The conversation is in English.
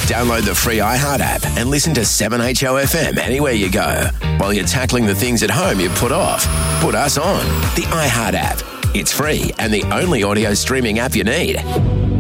Download the free iHeart app and listen to 7HOFM anywhere you go. While you're tackling the things at home you put off, put us on. The iHeart app. It's free and the only audio streaming app you need.